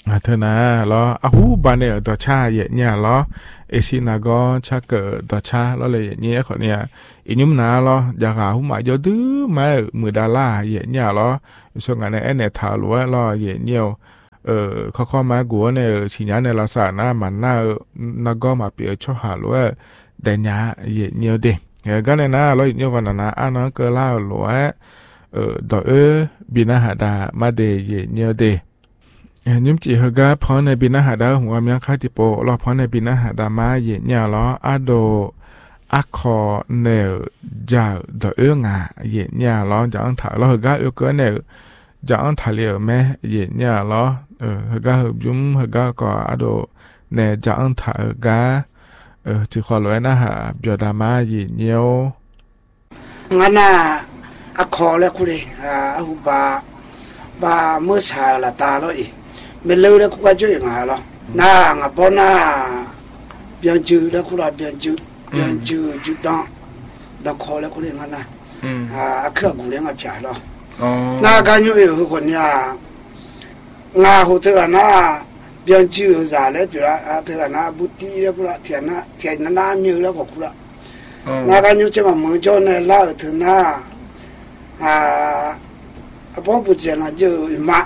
thưa na lo hú bà này ở đó cha vậy nha lo xin là có cha cỡ đó cha lo là nhẹ khỏi nha ý nhúm na lo giờ gà hú mà do thứ mà $10 vậy nha lo số ngày này này thảo lúa lo vậy nhiều khó mà của này chỉ nhá này là sản na mà na có mà bị cho hà lúa để nhà vậy nhiều đi cái này na lo nhiều còn là ăn nó cơ lao lúa đó bị na hạt đà mà để vậy nhiều đi nhưng chỉ hơi gấpเพราะในปีหน้าหาได้หัวมีค่าที่โปรอเพราะในปีหน้าหาได้มาเย็นเนี่ยล้ออะโดอะคอเนลจะเดืองาเย็นเนี่ยล้อจะอังถ่ายล้อhơi gấp yêu cái nàyจะอังถ่ายเลยไหมเย็นเนี่ยล้อhơi gấpยุ่มhơi gấpก็อะโดเนี่ยจะอังถ่ายกะที่ขอเลยนะฮะเบียดามาเย็นเนี่ยงั้นน่ะอะคอแล้วกูเลยหุบาเมื่อเช้าละตาเลยไม่รู้แล้วกูก็ช่วยงานหรอน่างะปอน่าเบียนจื้อแล้วกูละเบียนจื้อจุดดอกคอแล้วกูเลยงั้นน่ะเครื่องกูเลยงะผิดหรอน่ากันอยู่คือคนเนี่ยงาหูเธอน่ะเบียนจื้อจ่าแล้วผิดละเธอน่ะบุตรีแล้วกูละเถียนน่ะมีแล้วก็กูละน่ากันอยู่จะมาเมืองจนเนี่ยล่าเธอน่ะพ่อผู้เจริญจะมา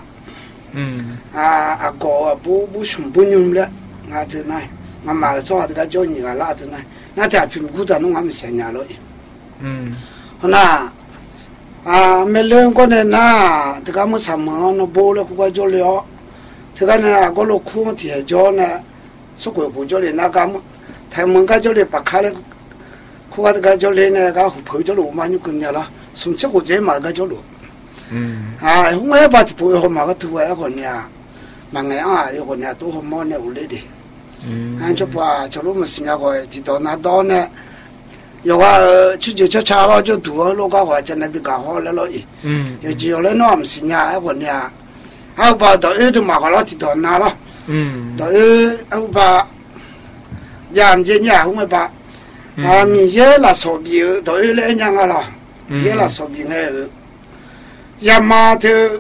ก็ผู้ชมผู้ยุ่งเลยงาที่ไหนงามาชอบที่ก็จนี่ก็ลาที่ไหนน่าจะพิมพ์กูแต่น้องงามเสียงเลยน่ะเมื่อเรื่องก็เนี่ยน่ะที่ก็มันสามารถนบ่เลยกูก็จเลยที่ก็เนี่ยก็ลูกคู่ที่จเนี่ยสุขกูจเลยน่ะก็ไทยมึงก็จเลยปักขาเลยคู่ก็ที่ก็จเลยเนี่ยก็หูเผยจเลยมันอยู่กันเนี่ยละสมชิกูเจมาก็จเลยhôm nay bà chỉ phụ hôm mà cái thứ ấy còn nhà mà ngày yêu còn nhà tôi hôm nay uống đi anh cho bà cho lúc mà sinh nhật rồi thì đó nè yêu chú cho cha lo cho tuổi lúc đó rồi cho nên bị cả họ lấy rồi yêu chiều lấy nó mà sinh nhật còn nhà bà đó thì mà cái đó thì đó nào đó bà làm gì nhà hôm nay bà mình dễ là số biểu đó lấy nhà cái đó dễ là số biểu này yama the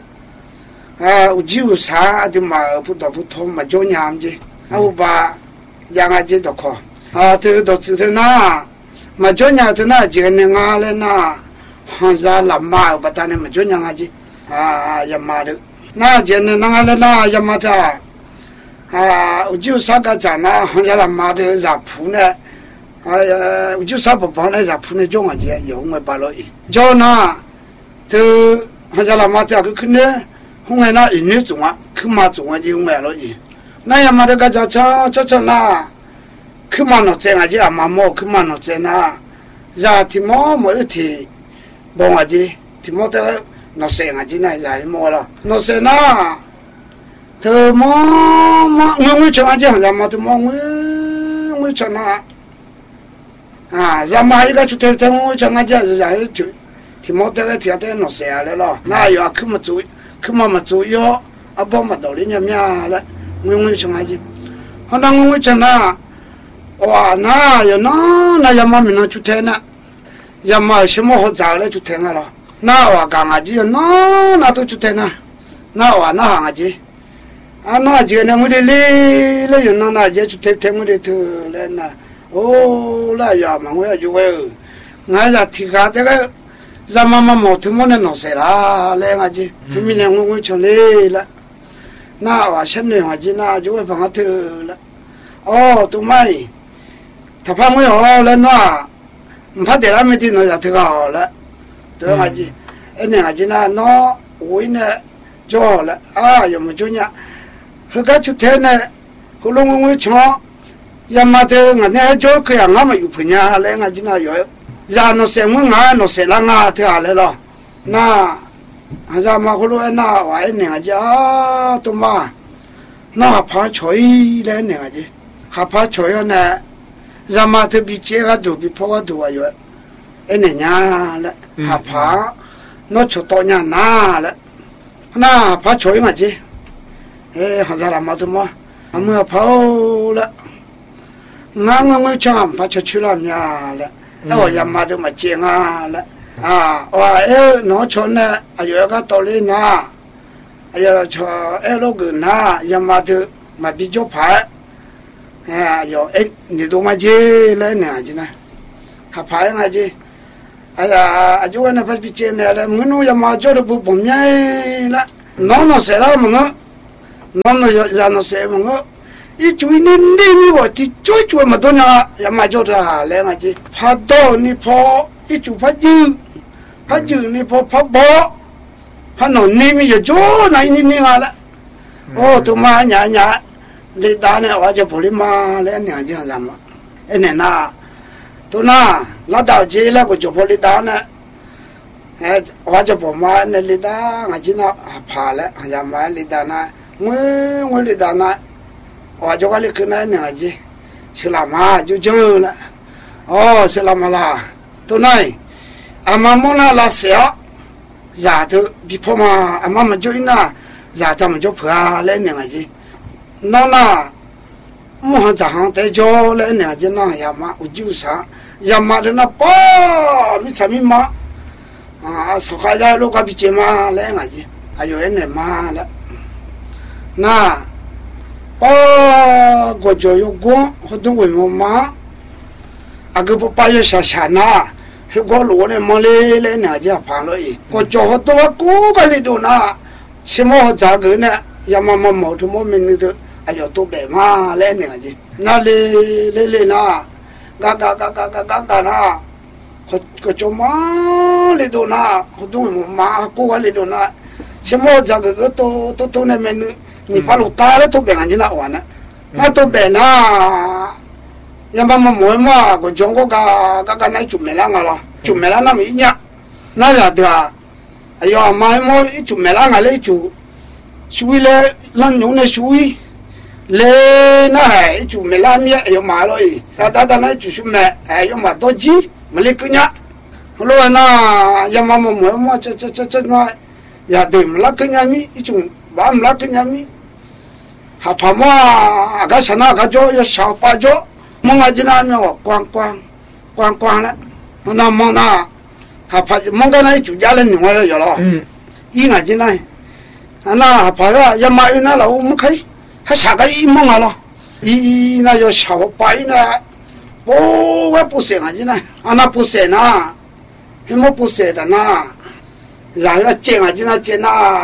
ujiu sa adi ma puto ma jonyam ji au ba yanga ji do ko the do tsu na ma jonya the na ji ne nga le na hanza la ma ba ta ne ma jonya nga ji yama de na je ne na le na yama ta ujiu sa ga ja na hanza la ma de za pu ne ujiu sa ba ne za pu ne jonga ji yo ngwe ba lo i jo na the hắn ra mà theo cái khinh đấy không ai nói ít chúng á cứ mà chúng á gì không ai nói này mà được cái cho na cứ mà nó chơi gì à mà mua cứ mà nó chơi na giờ thì mỗi thì bon à gì thì mỗi cái nó chơi gì này giờ mua là nó chơi na thì người chơi gì hắn ra mà thì người chơi na giờ mà cái chút thêm người chơi gì giờ thì mỗi cái thì cái nó sẽ đấy lo, na yêu cứ mà chú yêu, bao mà đầu lên nhà đấy, người chẳng ai gì, họ đang người chẳng na, na yêu na yêu mà mình nói chút thế nè, yêu mà xem mà họ giáo đấy chút thế nào, na càng ai gì na tôi chút thế nè, na hàng ai gì, na gì nè người đi lấy yêu na gì chút thế người đi thử lên nè, là yêu mà người yêu vậy, ngay giờ thì cả cái zamama motu mo ne no sera le ngaji mi ne ngu chole la na wa shen ne ngaji na ju ba nga thu la tu mai ta pa mo yo le na mpa de la me ti no ya thu ga la to ngaji ene ngaji na no wi ne jo la yo mo ju nya hu ga chu the ne hu lo ngu cho ya ma de nga ne jo ka ya nga ma yu phu nya le ngaji na yo giờ nó sẽ muốn ngã nó sẽ là ngã thế à rồi na giờ mà có lúc na vậy nè chứ tụi mà nó phá chối lên nè chứ phá chối nè giờ mà thì bị chết cái đồ bị phá cái đồ vậy anh nè nhà là phá nó chốt to nhà na phá chối mà chứ giờ làm mà tụi mà mưa phá là ngang chạm phá chối làm nhà là yamma de ma chenga la nó chone ayo ga tole na giờ cho em lúc cứ na giờ mà thứ mà bị chốt phải giờ em đi đâu mà chơi lên nè chứ này học phải ngay chứ giờ chú anh phải bị chơi này là muốn giờ mà cho được bộ bóng nhảy là nó sẽ ra mà nó giờ nó sẽ mà nó ít chui nên đi như vậy thì chui mà tôi nhá giờ mà cho ra lên ngay chứ phá đô ni phá ít chui phá dư ni phá bỏ phá nổ ni mi giờ chỗ này ni là ô tụi mà nhà đi đá này ở chỗ phố đi mà lên nhà chứ làm mà em này na tụi na lá đào chế là của chỗ phố đi đá này ở chỗ phố mà này đi đá ngay chứ nó phá lại nhà mà đi đá này ngồi đi đá này ở chỗ cái cái này này chứ sự làm mà chú chơi nè ô sự làm mà là tụi này mà muốn là xéo giả thứ bị phô mà mà chơi na giả ta mà cho phá lên này chứ nó là mua hàng tới cho lên nè chứ nó mà uju sa mà nó bỏ mi chả mi mà sau khi ra lúc gặp chị mà lên này chứ ayo em này mà là na bỏ có cho yêu con họ đâu quên mà cái bộ bao nhiêu sa na khi có lúa này mà lên nè chứ phá rồi có cho họ đâu cố cái gì đó na xem họ trả cái nè mà màu thì mình được ayo tu bè mà lên nè chứ na le na ga na có cho mà le đồ na họ tu mà cố cái le đồ na xem họ trả cái tu này mình ni pa lu ta le tu bè anh na wan na tu bè na mà mỗi mà có trong cái này chụp mẹ lang à chụp mẹ lang nằm ý nhá na là được ayo mà mỗi chụp mẹ lang à lấy chụp suy le lần nhung này suy le na hai chụp mẹ lang nhá ayo mà rồi ta này chụp mẹ ayo mà to chi mà lấy cái nhá rồi na mà mỗi mà cho na ya tìm lá cái nhá mi chụp bám lá cái nhá mi học mà cái sao na cái chỗ ya sao pa chỗ mong ai na mi quang đấy nó mong na học mong cái này chủ gia lên nhiều rồi rồi ý ngay trên này na phải là mà nó là không thấy hay sao cái ý mong là ý na yo sao phải na bố cái bố xe ngay trên này na bố xe na hay mà bố xe đó na giờ cái chuyện ngay trên này chuyện na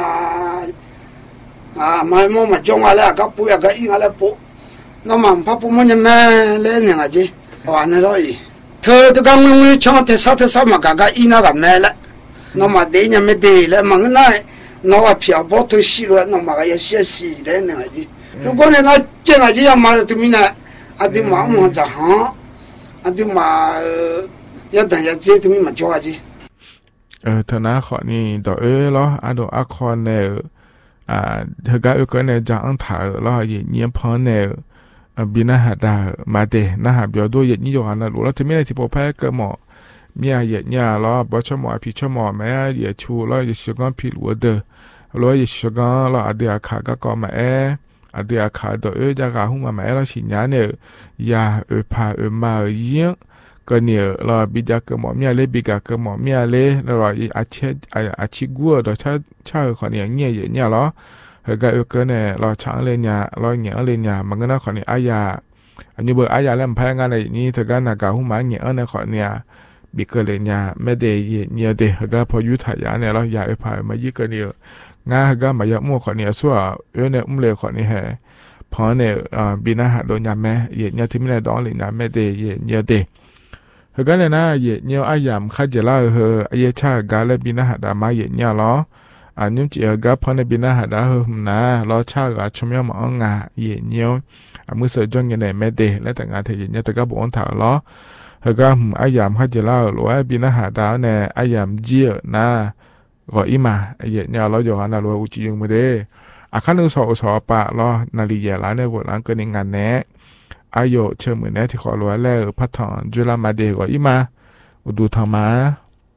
mà trông lại cái bố cái ý ngay là bố nó mà pháp bố mình mẹ lên ngay chứ hoàn rồi thơ tôi đang nuôi trong thế sao mà cái ý nó gặp mẹ lại nó mà để nhà mẹ để lại mà cái này nó là phiền bố tôi xí rồi nó mà cái xí đấy này chứ如果你那这个就嘛对面呢thì mà muốn trả hả thì mà nhất định là这对面mà cho cái gì thằng nào họ ni đó lo đồ con này thằng cái này chẳng thả lo gì nhiễm phong này bên này đã mà để na biểu đồ gì nhiều anh rồi thì mình thì bộ phải cái mỏ mía gì nhà lo bao cho mỏ phi cho mỏ mẹ gì chú lo gì sử dụng phi lúa đó lo gì sử dụng lo đi khá cái con mẹ đi khá đó giờ cả hôm mà mẹ lo chỉ nhá này ya pa mà riêng cái này lo bây giờ cái mỏ mía lấy bây giờ cái mỏ mía lấy rồi chết gua đó cha còn này nghe gì nhà lo cái này lo chẳng lên nhà lo nhẹ lên nhà mà cái nó còn này như bữa ai làm phải ngay này như thực ra là cả hôm mà nhẹ này còn nhà bị cái lên nhà mấy đề nhiều đề cái phơi dưới thái阳này lo nhà ở phải mà dưới cái này ngay cái mà giờ mua còn này xua ở này lấy còn này hè phơi này bị nó hạt đồ nhà mẹ nhiều thì mình lại đón lên nhà mấy đề nhiều đề cái này na nhiều ai làm khai chỉ là ai cha cái là bị nó hạt mà nhiều lo nhưng chỉ cái phơi này bị nó hạt hơn na lo cha cái chôm nhau mà ngà nhiều mới sử dụng cái này mấy đề lấy tại ngà thì nhiều tất cả bọn thảo lo cái ai làm khai chỉ là lo bị nó hạt này ai làm chia na gọi mà vậy nhà lo giờ anh là lo uchi dùng mới đấy khả năng sọ bạ lo nà lì giờ lá này gọi là cái ngàn nè ai giờ chơi mới nè thì họ lo là phát thằng chưa làm mà để gọi mà đủ thằng mà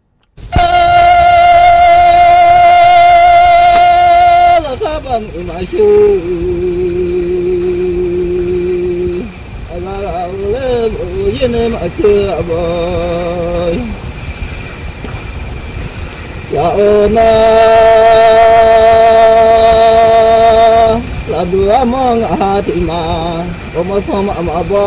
là các bạn mà chơi là lên yên em mà chơi bơi ya na dua mong hati ma, omo sama ama